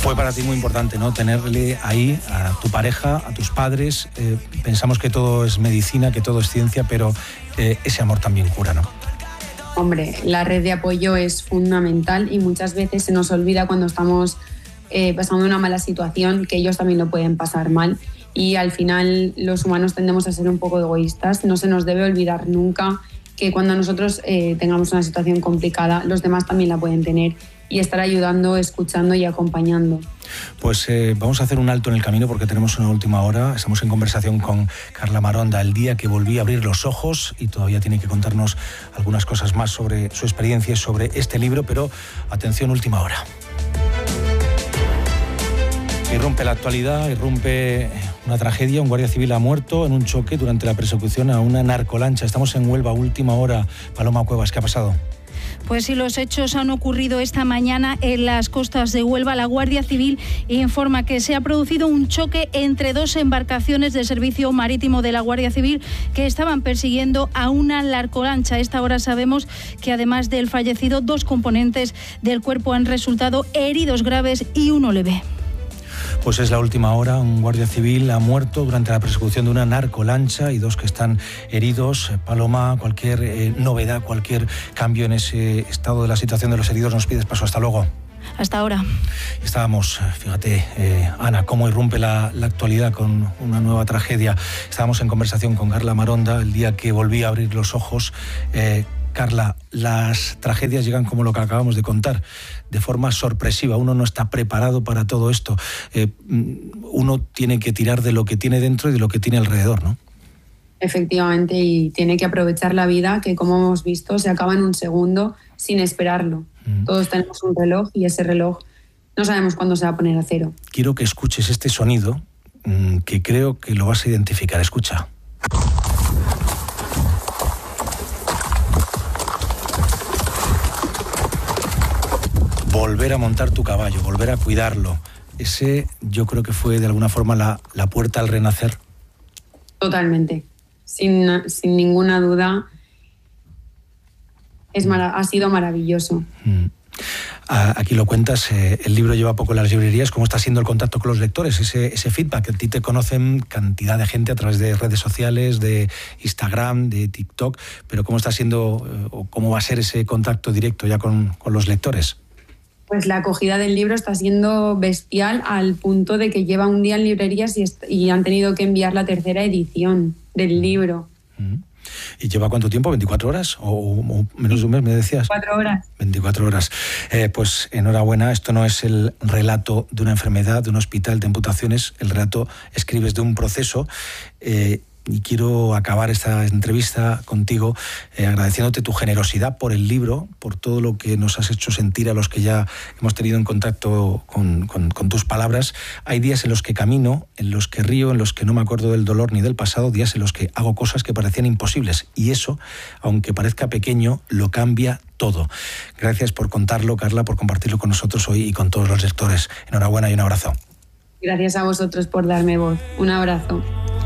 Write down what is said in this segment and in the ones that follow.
Fue para ti muy importante, ¿no?, tenerle ahí a tu pareja, a tus padres. Pensamos que todo es medicina, que todo es ciencia, pero ese amor también cura, ¿no? Hombre, la red de apoyo es fundamental y muchas veces se nos olvida cuando estamos pasando una mala situación que ellos también lo pueden pasar mal, y al final los humanos tendemos a ser un poco egoístas. No se nos debe olvidar nunca que cuando nosotros tengamos una situación complicada, los demás también la pueden tener, y estar ayudando, escuchando y acompañando. Pues vamos a hacer un alto en el camino porque tenemos una última hora. Estamos en conversación con Carla Maronda, el día que volví a abrir los ojos, y todavía tiene que contarnos algunas cosas más sobre su experiencia y sobre este libro, pero atención, última hora. Irrumpe la actualidad, irrumpe una tragedia. Un guardia civil ha muerto en un choque durante la persecución a una narcolancha. Estamos en Huelva, última hora. Paloma Cuevas, ¿qué ha pasado? Pues sí, los hechos han ocurrido esta mañana en las costas de Huelva. La Guardia Civil informa que se ha producido un choque entre dos embarcaciones del Servicio Marítimo de la Guardia Civil que estaban persiguiendo a una narcolancha. A esta hora sabemos que además del fallecido, 2 componentes del cuerpo han resultado heridos graves y uno leve. Pues es la última hora. Un guardia civil ha muerto durante la persecución de una narcolancha y 2 que están heridos. Paloma, cualquier novedad, cualquier cambio en ese estado de la situación de los heridos, nos pides paso. Hasta luego. Hasta ahora. Estábamos, fíjate, Ana, cómo irrumpe la actualidad con una nueva tragedia. Estábamos en conversación con Carla Maronda el día que volví a abrir los ojos. Carla, las tragedias llegan, como lo que acabamos de contar, de forma sorpresiva. Uno no está preparado para todo esto. Uno tiene que tirar de lo que tiene dentro y de lo que tiene alrededor, ¿no? Efectivamente, y tiene que aprovechar la vida, que como hemos visto, se acaba en un segundo sin esperarlo. Todos tenemos un reloj y ese reloj no sabemos cuándo se va a poner a cero. Quiero que escuches este sonido que creo que lo vas a identificar. Escucha. Volver a montar tu caballo, volver a cuidarlo. Ese yo creo que fue de alguna forma la puerta al renacer. Totalmente, sin ninguna duda. Ha sido maravilloso. Aquí lo cuentas, el libro lleva poco en las librerías. ¿Cómo está siendo el contacto con los lectores? Ese feedback, a ti te conocen cantidad de gente a través de redes sociales, de Instagram, de TikTok, pero ¿cómo está siendo o cómo va a ser ese contacto directo ya con los lectores? Pues la acogida del libro está siendo bestial, al punto de que lleva un día en librerías y han tenido que enviar la 3ª edición del libro. ¿Y lleva cuánto tiempo? ¿24 horas? ¿O menos de un mes, me decías? 24 horas. 24 horas. Pues enhorabuena, esto no es el relato de una enfermedad, de un hospital de amputaciones. El relato escribes de un proceso. Y quiero acabar esta entrevista contigo agradeciéndote tu generosidad por el libro, por todo lo que nos has hecho sentir a los que ya hemos tenido en contacto con tus palabras. Hay días en los que camino, en los que río, en los que no me acuerdo del dolor ni del pasado, días en los que hago cosas que parecían imposibles. Y eso, aunque parezca pequeño, lo cambia todo. Gracias por contarlo, Carla, por compartirlo con nosotros hoy y con todos los lectores. Enhorabuena y un abrazo. Gracias a vosotros por darme voz. Un abrazo.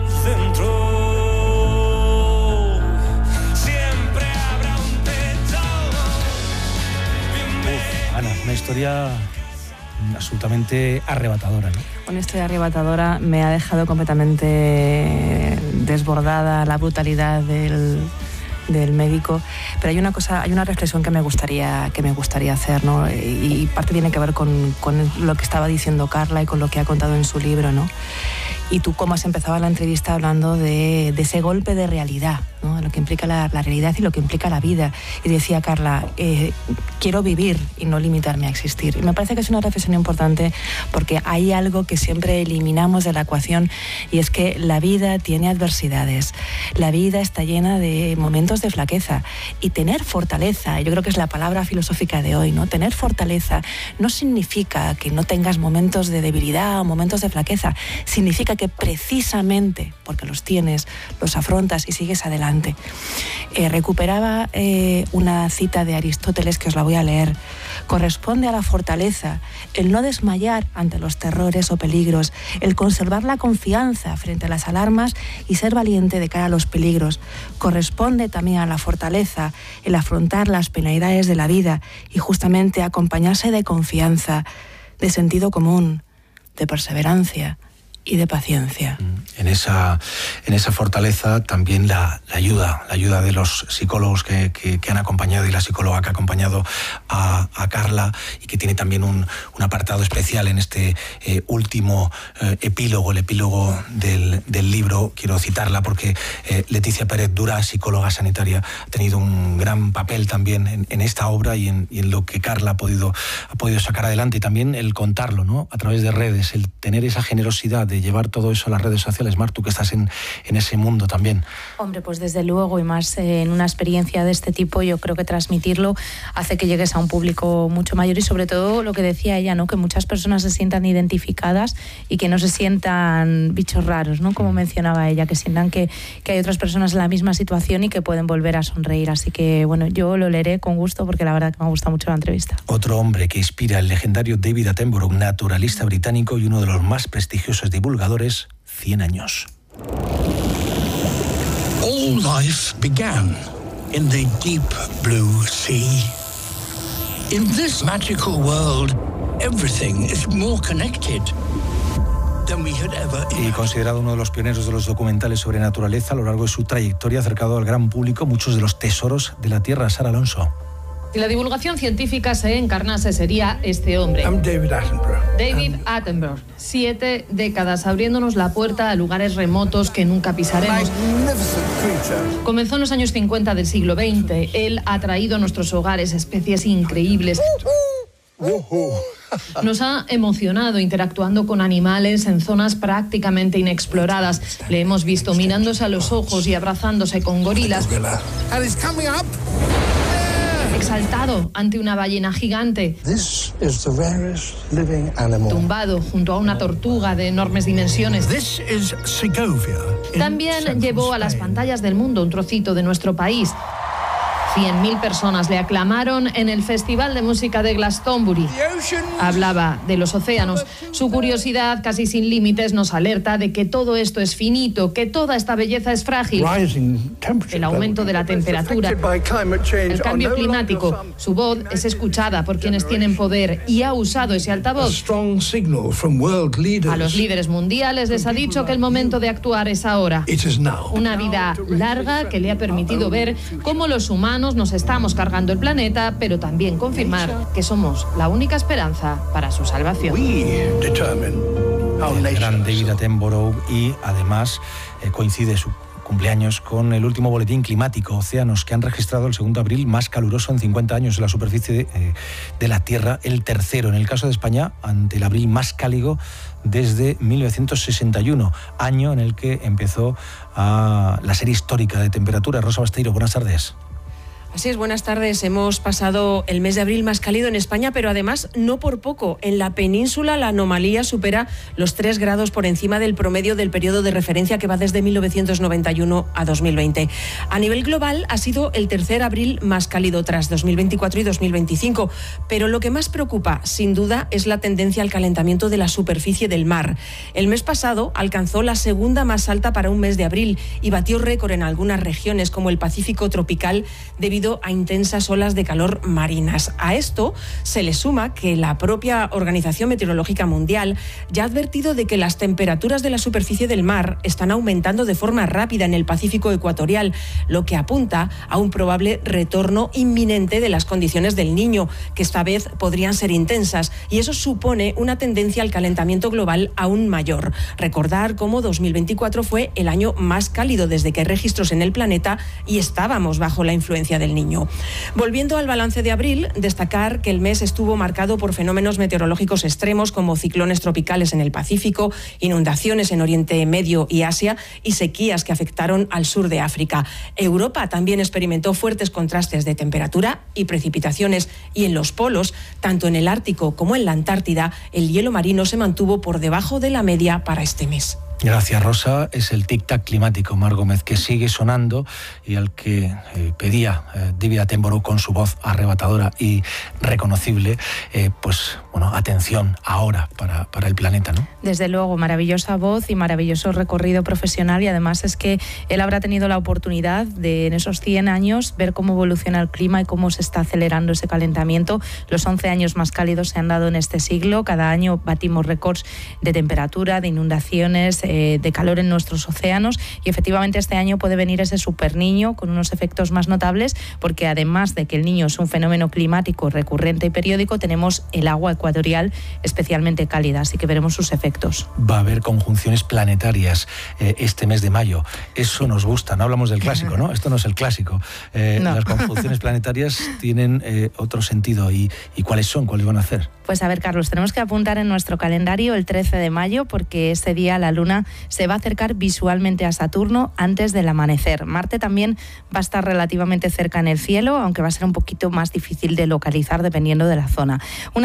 Ana, una historia absolutamente arrebatadora, ¿no? Una historia arrebatadora, me ha dejado completamente desbordada la brutalidad del médico, pero hay una reflexión que me gustaría hacer, ¿no? Y parte tiene que ver con lo que estaba diciendo Carla y con lo que ha contado en su libro, ¿no? Y tú, cómo has empezado la entrevista hablando de ese golpe de realidad, ¿no? Lo que implica la realidad y lo que implica la vida. Y decía Carla, quiero vivir y no limitarme a existir. Y me parece que es una reflexión importante, porque hay algo que siempre eliminamos de la ecuación, y es que la vida tiene adversidades. La vida está llena de momentos de flaqueza, y tener fortaleza, yo creo que es la palabra filosófica de hoy, ¿no? Tener fortaleza no significa que no tengas momentos de debilidad o momentos de flaqueza, significa que precisamente porque los tienes, los afrontas y sigues adelante. Recuperaba una cita de Aristóteles que os la voy a leer. Corresponde a la fortaleza el no desmayar ante los terrores o peligros, el conservar la confianza frente a las alarmas y ser valiente de cara a los peligros. Corresponde también a la fortaleza el afrontar las penalidades de la vida y justamente acompañarse de confianza. de sentido común, de perseverancia y de paciencia. En esa fortaleza también la ayuda de los psicólogos que han acompañado, y la psicóloga que ha acompañado a Carla, y que tiene también un apartado especial en este último epílogo, el epílogo del libro. Quiero citarla porque Leticia Pérez Dura, psicóloga sanitaria, ha tenido un gran papel también en esta obra y en lo que Carla ha podido sacar adelante, y también el contarlo, ¿no?, a través de redes, el tener esa generosidad de llevar todo eso a las redes sociales. Mar, tú que estás en ese mundo también. Hombre, pues desde luego, y más en una experiencia de este tipo, yo creo que transmitirlo hace que llegues a un público mucho mayor, y sobre todo lo que decía ella, ¿no?, que muchas personas se sientan identificadas y que no se sientan bichos raros, ¿no?, como mencionaba ella, que sientan que hay otras personas en la misma situación y que pueden volver a sonreír. Así que, bueno, yo lo leeré con gusto porque la verdad que me ha gustado mucho la entrevista. Otro hombre que inspira, el legendario David Attenborough, naturalista británico y uno de los más prestigiosos divulgadores, 100 años. All life began in the deep blue sea. In this magical world, everything is more connected than we had ever imagined. Y considerado uno de los pioneros de los documentales sobre naturaleza, a lo largo de su trayectoria ha acercado al gran público muchos de los tesoros de la Tierra. Sara Alonso. Si la divulgación científica se encarnase, sería este hombre. I'm David Attenborough. David Attenborough. 7 décadas abriéndonos la puerta a lugares remotos que nunca pisaremos. Comenzó en los años 50 del siglo XX. Él ha traído a nuestros hogares especies increíbles. Nos ha emocionado interactuando con animales en zonas prácticamente inexploradas. Le hemos visto mirándose a los ojos y abrazándose con gorilas. Exaltado ante una ballena gigante. Tumbado junto a una tortuga de enormes dimensiones. También llevó a las pantallas del mundo un trocito de nuestro país. 100.000 personas le aclamaron en el Festival de Música de Glastonbury. Hablaba de los océanos. Su curiosidad, casi sin límites, nos alerta de que todo esto es finito, que toda esta belleza es frágil. El aumento de la temperatura, el cambio climático. Su voz es escuchada por quienes tienen poder y ha usado ese altavoz. A los líderes mundiales les ha dicho que el momento de actuar es ahora. Una vida larga que le ha permitido ver cómo los humanos nos estamos cargando el planeta, pero también confirmar que somos la única esperanza para su salvación. El gran David Attenborough, y además coincide su cumpleaños con el último boletín climático Océanos, que han registrado el 2 de abril más caluroso en 50 años en la superficie de la Tierra, el tercero en el caso de España, ante el abril más cálido desde 1961, año en el que empezó la serie histórica de temperaturas. Rosa Basteiro, buenas tardes. Así es, buenas tardes. Hemos pasado el mes de abril más cálido en España, pero además no por poco. En la península la anomalía supera los 3 grados por encima del promedio del periodo de referencia que va desde 1991 a 2020. A nivel global ha sido el tercer abril más cálido tras 2024 y 2025, pero lo que más preocupa, sin duda, es la tendencia al calentamiento de la superficie del mar. El mes pasado alcanzó la segunda más alta para un mes de abril y batió récord en algunas regiones como el Pacífico tropical debido a intensas olas de calor marinas. A esto se le suma que la propia Organización Meteorológica Mundial ya ha advertido de que las temperaturas de la superficie del mar están aumentando de forma rápida en el Pacífico ecuatorial, lo que apunta a un probable retorno inminente de las condiciones del Niño, que esta vez podrían ser intensas, y eso supone una tendencia al calentamiento global aún mayor. Recordar cómo 2024 fue el año más cálido desde que hay registros en el planeta y estábamos bajo la influencia del Niño. Volviendo al balance de abril, destacar que el mes estuvo marcado por fenómenos meteorológicos extremos como ciclones tropicales en el Pacífico, inundaciones en Oriente Medio y Asia y sequías que afectaron al sur de África. Europa también experimentó fuertes contrastes de temperatura y precipitaciones, y en los polos, tanto en el Ártico como en la Antártida, el hielo marino se mantuvo por debajo de la media para este mes. Gracias, Rosa. Es el tic-tac climático, Mar Gómez, que sigue sonando y al que pedía David Attenborough con su voz arrebatadora y reconocible, pues bueno, atención ahora para el planeta, ¿no? Desde luego, maravillosa voz y maravilloso recorrido profesional, y además es que él habrá tenido la oportunidad de en esos 100 años ver cómo evoluciona el clima y cómo se está acelerando ese calentamiento. Los 11 años más cálidos se han dado en este siglo. Cada año batimos récords de temperatura, de inundaciones, de calor en nuestros océanos, y efectivamente este año puede venir ese superniño con unos efectos más notables, porque además de que el Niño es un fenómeno climático recurrente y periódico, tenemos el agua ecuatorial especialmente cálida, así que veremos sus efectos. Va a haber conjunciones planetarias este mes de mayo. Eso nos gusta, no hablamos del clásico, ¿no? Esto no es el clásico. No. Las conjunciones planetarias tienen otro sentido. ¿Y cuáles son? ¿Cuáles van a hacer? Pues a ver, Carlos, tenemos que apuntar en nuestro calendario el 13 de mayo, porque ese día la Luna se va a acercar visualmente a Saturno antes del amanecer. Marte también va a estar relativamente cerca en el cielo, aunque va a ser un poquito más difícil de localizar dependiendo de la zona.